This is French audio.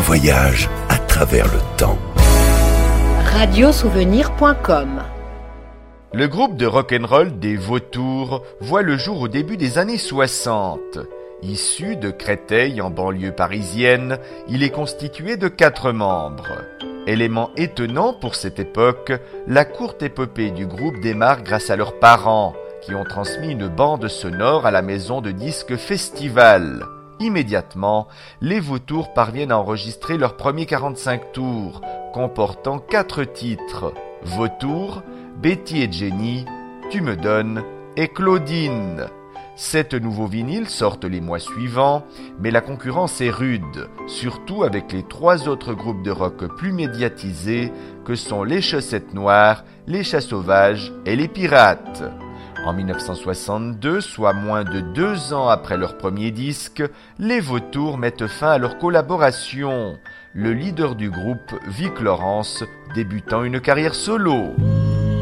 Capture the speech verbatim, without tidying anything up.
voyage à travers le temps. radio souvenir point com. Le groupe de rock'n'roll des Vautours voit le jour au début des années soixante. Issu de Créteil en banlieue parisienne, il est constitué de quatre membres. Élément étonnant pour cette époque, la courte épopée du groupe démarre grâce à leurs parents, qui ont transmis une bande sonore à la maison de disques Festival. Immédiatement, les Vautours parviennent à enregistrer leur premier quarante-cinq tours, comportant quatre titres, Vautours, Betty et Jenny, Tu me donnes et Claudine. Sept nouveaux vinyles sortent les mois suivants, mais la concurrence est rude, surtout avec les trois autres groupes de rock plus médiatisés que sont les Chaussettes Noires, les Chats Sauvages et les Pirates. En dix-neuf cent soixante-deux, soit moins de deux ans après leur premier disque, les Vautours mettent fin à leur collaboration. Le leader du groupe, Vic Laurence, débutant une carrière solo.